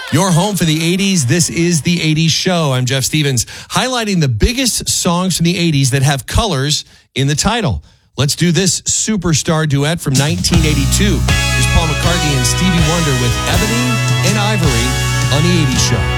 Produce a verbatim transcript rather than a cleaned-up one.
Your home for the eighties. This is the eighties Show. I'm Jeff Stevens, highlighting the biggest songs from the eighties that have colors in the title. Let's do this superstar duet from nineteen eighty-two. Here's Paul McCartney and Stevie Wonder with Ebony and Ivory on the eighties Show.